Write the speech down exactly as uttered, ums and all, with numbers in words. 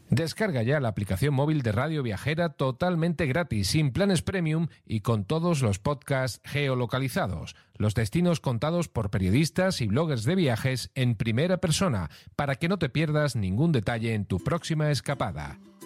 Descarga ya la aplicación móvil de Radio Viajera totalmente gratis, sin planes premium y con todos los podcasts geolocalizados, los destinos contados por periodistas y bloggers de viajes en primera persona, para que no te pierdas ningún detalle en tu próxima escapada.